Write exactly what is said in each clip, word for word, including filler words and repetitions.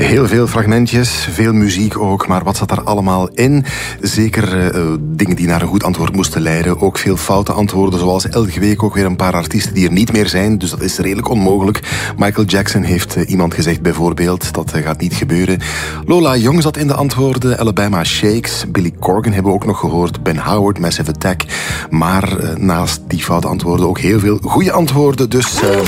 Heel veel fragmentjes, veel muziek ook, maar wat zat daar allemaal in? Zeker uh, dingen die naar een goed antwoord moesten leiden. Ook veel foute antwoorden, zoals elke week ook weer een paar artiesten die er niet meer zijn. Dus dat is redelijk onmogelijk. Michael Jackson heeft uh, iemand gezegd bijvoorbeeld. Dat uh, gaat niet gebeuren. Lola Young zat in de antwoorden. Alabama Shakes. Billy Corgan hebben we ook nog gehoord. Ben Howard, Massive Attack. Maar uh, naast die foute antwoorden ook heel veel goede antwoorden. Dus... Uh,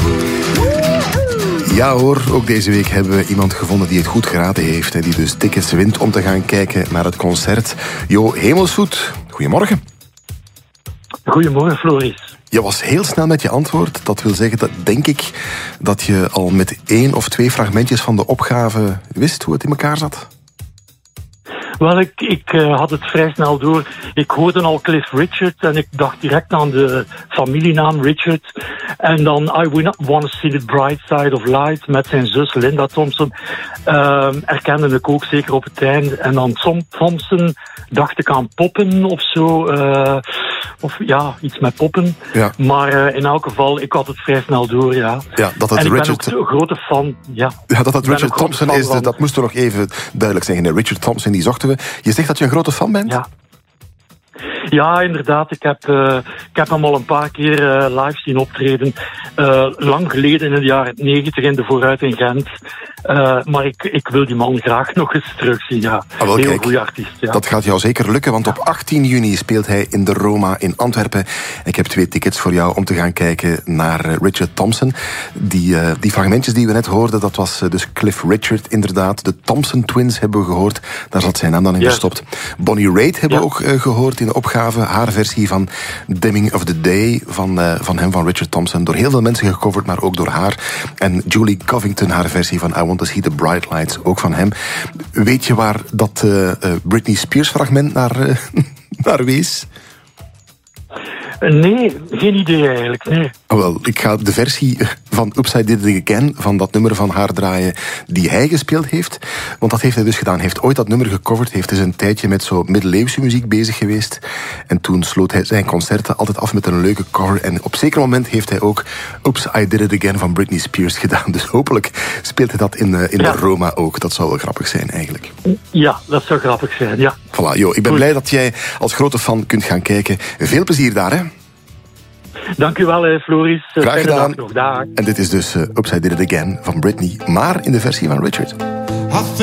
Ja hoor, ook deze week hebben we iemand gevonden die het goed geraden heeft. En die dus tickets wint om te gaan kijken naar het concert. Jo Hemelsvoet, goedemorgen. Goedemorgen Floris. Je was heel snel met je antwoord. Dat wil zeggen dat, denk ik, dat je al met één of twee fragmentjes van de opgave wist hoe het in elkaar zat. Wel, ik, ik uh, had het vrij snel door. Ik hoorde al Cliff Richard en ik dacht direct aan de familienaam Richard. En dan I Want to See the Bright Side of Light met zijn zus Linda Thompson. Uh, herkende ik ook zeker op het einde. En dan Tom Thompson dacht ik aan poppen of zo. Uh, of ja, iets met poppen. Ja. Maar uh, in elk geval, ik had het vrij snel door, ja. Ja, dat het en ik Richard... ben ook een grote fan, ja. Ja, dat het Richard Thompson is, van... dat moest er nog even duidelijk zeggen. Richard Thompson, die zochten we. Je zegt dat je een grote fan bent? Ja. Ja, inderdaad. Ik heb, uh, ik heb hem al een paar keer uh, live zien optreden. Uh, lang geleden in de jaren negentig in de Vooruit in Gent. Uh, maar ik, ik wil die man graag nog eens terugzien. Ja. Ah, wel, heel goede artiest. Ja. Dat gaat jou zeker lukken, want op achttien juni speelt hij in de Roma in Antwerpen. En ik heb twee tickets voor jou om te gaan kijken naar Richard Thompson. Die, uh, die fragmentjes die we net hoorden, dat was uh, dus Cliff Richard inderdaad. De Thompson Twins hebben we gehoord. Daar zat zijn naam dan in yes. gestopt. Bonnie Raitt hebben ja. we ook uh, gehoord in de opgave. Haar versie van Dimming of the Day van, uh, van hem, van Richard Thompson. Door heel veel mensen gecoverd, maar ook door haar. En Julie Covington, haar versie van I Want to See the Bright Lights, ook van hem. Weet je waar dat uh, uh, Britney Spears fragment naar, uh, naar wees? Nee, geen idee eigenlijk, nee. Oh, wel, ik ga de versie van Oops, I Did It Again, van dat nummer van haar draaien, die hij gespeeld heeft. Want dat heeft hij dus gedaan. Hij heeft ooit dat nummer gecoverd, heeft dus een tijdje met zo middeleeuwse muziek bezig geweest. En toen sloot hij zijn concerten altijd af met een leuke cover. En op zeker moment heeft hij ook Oops, I Did It Again van Britney Spears gedaan. Dus hopelijk speelt hij dat in, uh, in ja. de Roma ook. Dat zou wel grappig zijn eigenlijk. Ja, dat zou grappig zijn, ja. Voilà, Jo, ik ben Goed. blij dat jij als grote fan kunt gaan kijken. Veel plezier daar, hè. Dank u wel, Floris. Graag gedaan. Dag. En dit is dus uh, Oops, I Did It Again van Britney, maar in de versie van Richard.